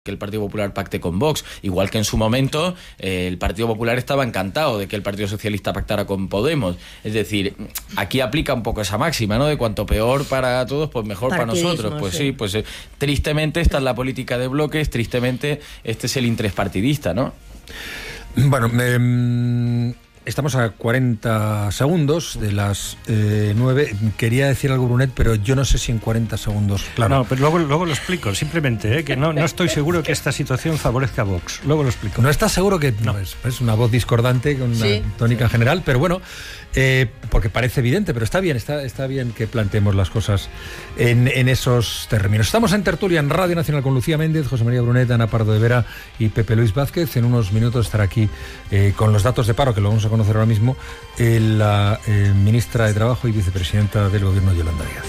que el Partido Popular pacte con Vox, igual que en su momento el Partido Popular estaba encantado de que el Partido Socialista pactara con Podemos. Es decir, aquí aplica un poco esa máxima, ¿no? De cuanto peor para todos, pues mejor para nosotros. Pues sí, pues tristemente esta es la política de bloques, tristemente este es el interés partidista, ¿no? Bueno, estamos a 40 segundos de las 9. Quería decir algo, Brunet, pero yo no sé si en 40 segundos. Claro. No, pero luego lo explico, simplemente, que no estoy seguro que esta situación favorezca a Vox. Luego lo explico. ¿No estás seguro que no? Es una voz discordante con una tónica general, pero bueno, porque parece evidente, pero está bien que planteemos las cosas en esos términos. Estamos en tertulia en Radio Nacional con Lucía Méndez, José María Brunet, Ana Pardo de Vera y Pepe Luis Vázquez. En unos minutos estará aquí con los datos de paro, que lo vamos a conocer ahora mismo, la ministra de Trabajo y vicepresidenta del Gobierno, Yolanda Díaz.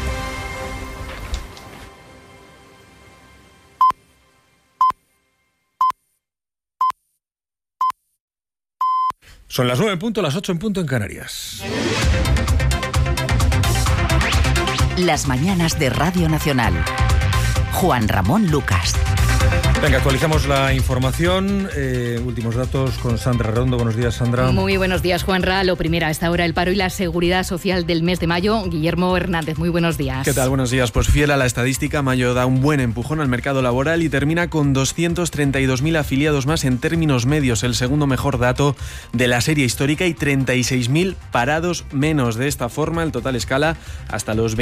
Son las 9 en punto, las 8 en punto en Canarias. Las mañanas de Radio Nacional. Juan Ramón Lucas. Venga, actualizamos la información. Últimos datos con Sandra Redondo. Buenos días, Sandra. Muy buenos días, Juanra. Lo primero a esta hora, el paro y la seguridad social del mes de mayo. Guillermo Hernández, muy buenos días. ¿Qué tal? Buenos días. Pues fiel a la estadística, mayo da un buen empujón al mercado laboral y termina con 232.000 afiliados más en términos medios, el segundo mejor dato de la serie histórica, y 36.000 parados menos. De esta forma, el total escala hasta los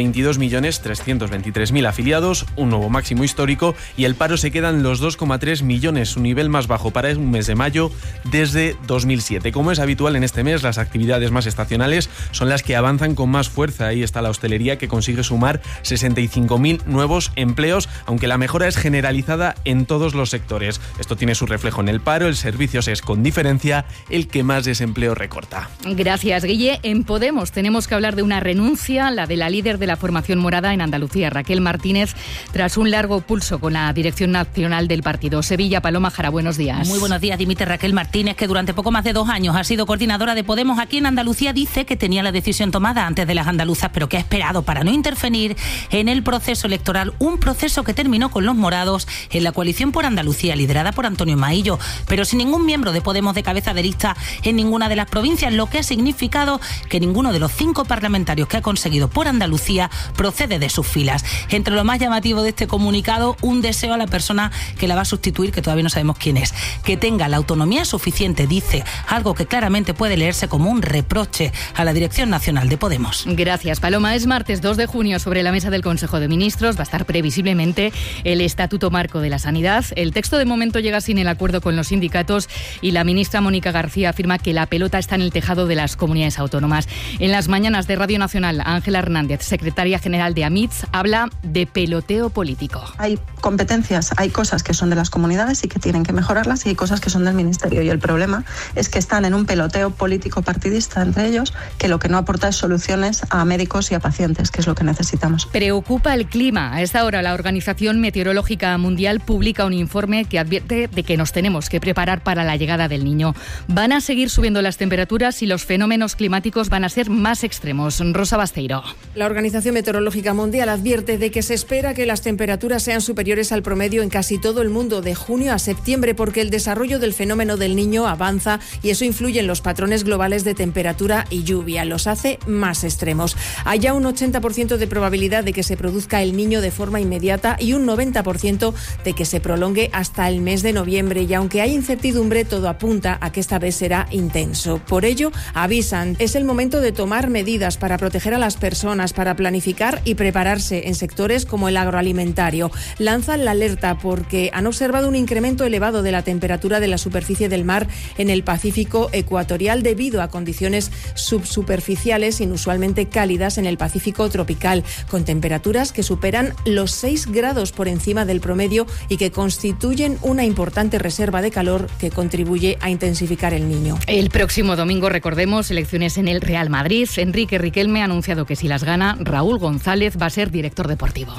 22.323.000 afiliados, un nuevo máximo histórico, y el paro se queda en los 2,3 millones, su nivel más bajo para un mes de mayo desde 2007. Como es habitual en este mes, las actividades más estacionales son las que avanzan con más fuerza. Ahí está la hostelería, que consigue sumar 65.000 nuevos empleos, aunque la mejora es generalizada en todos los sectores. Esto tiene su reflejo en el paro. El servicios es, con diferencia, el que más desempleo recorta. Gracias, Guille. En Podemos tenemos que hablar de una renuncia, la de la líder de la formación morada en Andalucía, Raquel Martínez, tras un largo pulso con la dirección nacional del partido. Sevilla, Paloma Jara, buenos días. Muy buenos días. Dimite Raquel Martínez, que durante poco más de 2 años ha sido coordinadora de Podemos aquí en Andalucía. Dice que tenía la decisión tomada antes de las andaluzas, pero que ha esperado para no interferir en el proceso electoral, un proceso que terminó con los morados en la coalición por Andalucía, liderada por Antonio Maillo, pero sin ningún miembro de Podemos de cabeza de lista en ninguna de las provincias, lo que ha significado que ninguno de los 5 parlamentarios que ha conseguido por Andalucía procede de sus filas. Entre lo más llamativo de este comunicado, un deseo a la persona que la va a sustituir, que todavía no sabemos quién es, que tenga la autonomía suficiente, dice, algo que claramente puede leerse como un reproche a la Dirección Nacional de Podemos. Gracias, Paloma. Es martes 2 de junio, sobre la mesa del Consejo de Ministros va a estar previsiblemente el Estatuto Marco de la Sanidad. El texto de momento llega sin el acuerdo con los sindicatos y la ministra Mónica García afirma que la pelota está en el tejado de las comunidades autónomas. En las mañanas de Radio Nacional, Ángela Hernández, secretaria general de AMITS, habla de peloteo político. Hay competencias, hay cosas que son de las comunidades y que tienen que mejorarlas, y hay cosas que son del Ministerio, y el problema es que están en un peloteo político partidista entre ellos, que lo que no aporta es soluciones a médicos y a pacientes, que es lo que necesitamos. Preocupa el clima. A esta hora la Organización Meteorológica Mundial publica un informe que advierte de que nos tenemos que preparar para la llegada del Niño. Van a seguir subiendo las temperaturas y los fenómenos climáticos van a ser más extremos. Rosa Basteiro. La Organización Meteorológica Mundial advierte de que se espera que las temperaturas sean superiores al promedio en casi todo el mundo de junio a septiembre, porque el desarrollo del fenómeno del Niño avanza y eso influye en los patrones globales de temperatura y lluvia, los hace más extremos. Hay ya un 80% de probabilidad de que se produzca el Niño de forma inmediata y un 90% de que se prolongue hasta el mes de noviembre, y aunque hay incertidumbre, todo apunta a que esta vez será intenso. Por ello, avisan, es el momento de tomar medidas para proteger a las personas, para planificar y prepararse en sectores como el agroalimentario. Lanzan la alerta porque han observado un incremento elevado de la temperatura de la superficie del mar en el Pacífico ecuatorial debido a condiciones subsuperficiales inusualmente cálidas en el Pacífico tropical, con temperaturas que superan los 6 grados por encima del promedio y que constituyen una importante reserva de calor que contribuye a intensificar el Niño. El próximo domingo, recordemos, elecciones en el Real Madrid. Enrique Riquelme ha anunciado que si las gana, Raúl González va a ser director deportivo.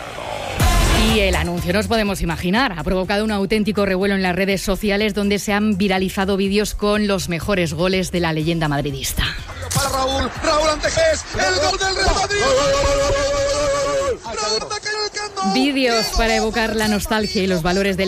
Y el anuncio, nos podemos imaginar, ha provocado un auténtico revuelo en las redes sociales, donde se han viralizado vídeos con los mejores goles de la leyenda madridista. Para Raúl Antequés, el gol del Real Madrid. Raúl Antequés en el campo. Vídeos para evocar la nostalgia y los valores del